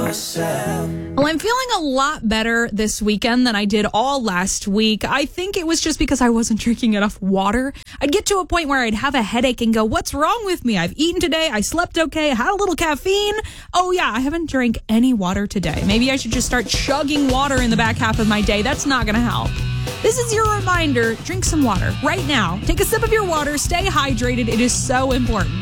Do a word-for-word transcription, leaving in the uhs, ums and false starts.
myself. Well, I'm feeling a lot better this weekend than I did all last week. I think it was just because I wasn't drinking enough water. I'd get to a point where I'd have a headache and go, what's wrong with me? I've eaten today. I slept okay. I had a little caffeine. Oh, yeah, I haven't drank any water today. Maybe I should just start chugging water in the back half of my day. That's not going to help. This is your reminder. Drink some water right now. Take a sip of your water. Stay hydrated. It is so important.